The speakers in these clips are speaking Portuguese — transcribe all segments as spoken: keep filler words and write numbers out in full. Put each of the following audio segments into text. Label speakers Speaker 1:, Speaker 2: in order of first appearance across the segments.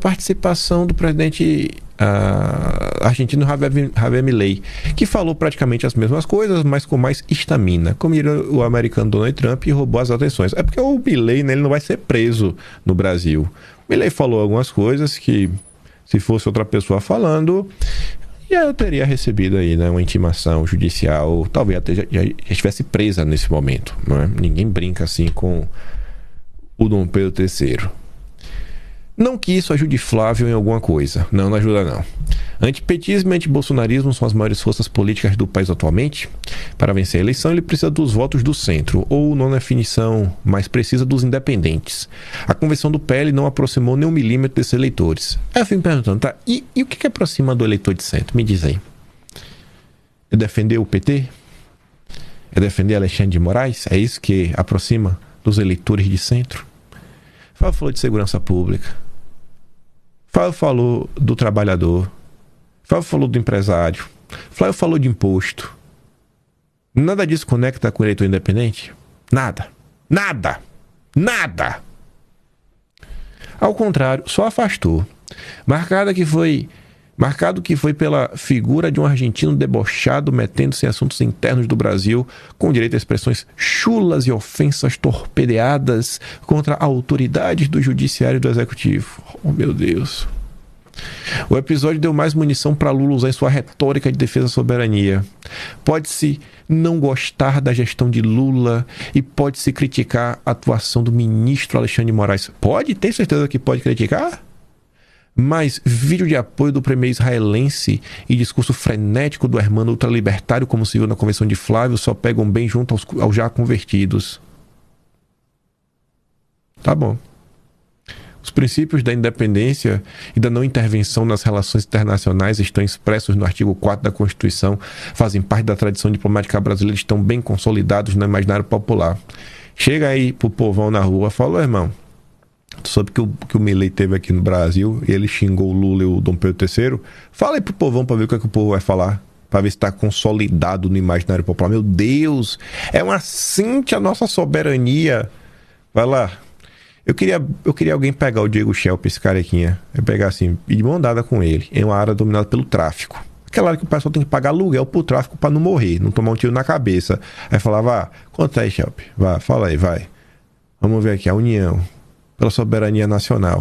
Speaker 1: participação do presidente uh, argentino Javier, Javier Milei, que falou praticamente as mesmas coisas, mas com mais estamina, como diria o americano Donald Trump, e roubou as atenções. É porque o Milei, né, ele não vai ser preso no Brasil. O Milei falou algumas coisas que, se fosse outra pessoa falando, já eu teria recebido aí, né, uma intimação judicial, talvez até já, já estivesse presa nesse momento. Não é? Ninguém brinca assim com o Dom Pedro terceiro. Não que isso ajude Flávio em alguma coisa. Não, não ajuda não. Antipetismo e antibolsonarismo são as maiores forças políticas do país atualmente. Para vencer a eleição, ele precisa dos votos do centro, ou, numa definição mais precisa, dos independentes. A convenção do P L não aproximou nem um milímetro desses eleitores. Aí eu fico me perguntando, tá? E, e o que, que aproxima do eleitor de centro? Me diz aí. É defender o P T? É defender Alexandre de Moraes? É isso que aproxima dos eleitores de centro? Flávio falou de segurança pública. Flávio falou do trabalhador. Flávio falou do empresário. Flávio falou de imposto. Nada disso conecta com o eleitor independente? Nada. Nada. Nada. Ao contrário, só afastou. Marcado que foi, marcado que foi pela figura de um argentino debochado metendo-se em assuntos internos do Brasil, com direito a expressões chulas e ofensas torpedeadas contra autoridades do judiciário e do executivo. Oh, meu Deus. O episódio deu mais munição para Lula usar em sua retórica de defesa da soberania. Pode-se não gostar da gestão de Lula e pode-se criticar a atuação do ministro Alexandre de Moraes. Pode? Tem certeza que pode criticar? Mas vídeo de apoio do premier israelense e discurso frenético do hermano ultralibertário, como se viu na convenção de Flávio, só pegam bem junto aos, aos já convertidos. Tá bom. Os princípios da independência e da não intervenção nas relações internacionais estão expressos no artigo quatro da Constituição, fazem parte da tradição diplomática brasileira e estão bem consolidados no imaginário popular. Chega aí pro povão na rua e fala, irmão, tu sabe que o, que o Milei teve aqui no Brasil e ele xingou o Lula e o Dom Pedro terceiro? Fala aí pro povão pra ver o que, é que o povo vai falar, pra ver se tá consolidado no imaginário popular. Meu Deus, é um assinte à nossa soberania. Vai lá. Eu queria, eu queria alguém pegar o Diego Schelp, esse carequinha, eu pegar assim, e de mão dada com ele, em uma área dominada pelo tráfico. Aquela área que o pessoal tem que pagar aluguel pro tráfico pra não morrer, não tomar um tiro na cabeça. Aí falava, ah, conta aí, Schelp, vai, fala aí, vai. Vamos ver aqui, a União pela soberania nacional.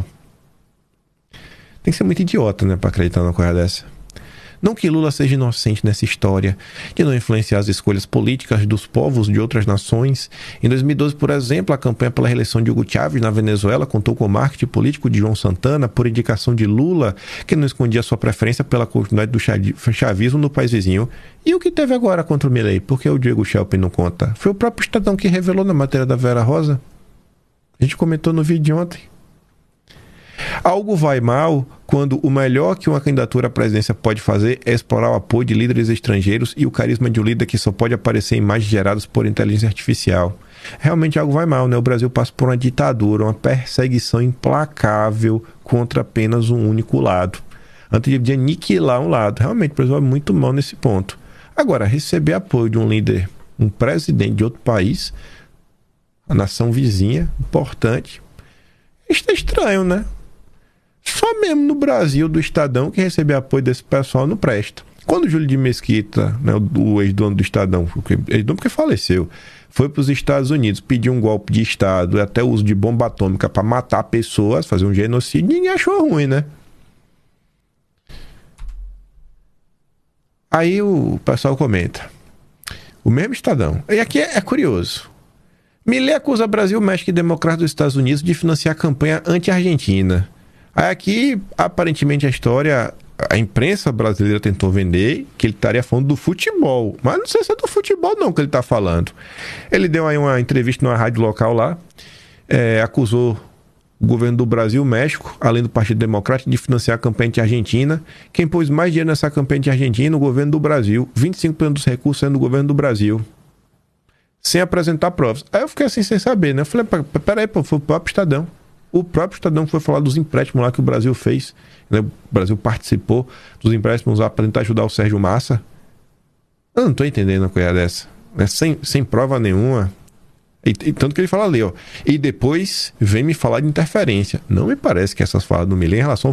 Speaker 1: Tem que ser muito idiota, né, pra acreditar numa coisa dessa. Não que Lula seja inocente nessa história de não influenciar as escolhas políticas dos povos de outras nações. Em dois mil e doze, por exemplo, a campanha pela reeleição de Hugo Chávez na Venezuela contou com o marketing político de João Santana por indicação de Lula, que não escondia sua preferência pela continuidade do chavismo no país vizinho. E o que teve agora contra o Milei? Por que o Diego Schelp não conta? Foi o próprio Estadão que revelou na matéria da Vera Rosa. A gente comentou no vídeo de ontem. Algo vai mal quando o melhor que uma candidatura à presidência pode fazer é explorar o apoio de líderes estrangeiros e o carisma de um líder que só pode aparecer em imagens geradas por inteligência artificial. Realmente algo vai mal, né? O Brasil passa por uma ditadura, uma perseguição implacável contra apenas um único lado. Antes de aniquilar um lado. Realmente o Brasil é muito mal nesse ponto. Agora, receber apoio de um líder, um presidente de outro país, a nação vizinha, importante, isso é estranho, né? Só mesmo no Brasil, do Estadão, que receber apoio desse pessoal não presta. Quando o Júlio de Mesquita, né, o ex-dono do Estadão, ex-dono porque faleceu, foi para os Estados Unidos pedir um golpe de Estado e até o uso de bomba atômica para matar pessoas, fazer um genocídio, ninguém achou ruim, né? Aí o pessoal comenta. O mesmo Estadão. E aqui é, é curioso. Milei acusa Brasil, México e Democrata dos Estados Unidos de financiar a campanha anti-Argentina. Aí aqui, aparentemente, a história, a imprensa brasileira tentou vender que ele estaria falando do futebol. Mas não sei se é do futebol não que ele está falando. Ele deu aí uma entrevista numa rádio local lá, é, acusou o governo do Brasil, México, além do Partido Democrático, de financiar a campanha anti-Argentina. Quem pôs mais dinheiro nessa campanha anti-Argentina? O governo do Brasil. vinte e cinco por cento dos recursos sendo do governo do Brasil. Sem apresentar provas. Aí eu fiquei assim sem saber, né? Eu falei, peraí, pô, foi o próprio Estadão. O próprio Estadão foi falar dos empréstimos lá que o Brasil fez. Né? O Brasil participou dos empréstimos lá para tentar ajudar o Sérgio Massa. Eu não tô entendendo uma coisa dessa. Né? Sem, sem prova nenhuma. E, e tanto que ele fala ali, ó. E depois vem me falar de interferência. Não me parece que essas falas do Milei em relação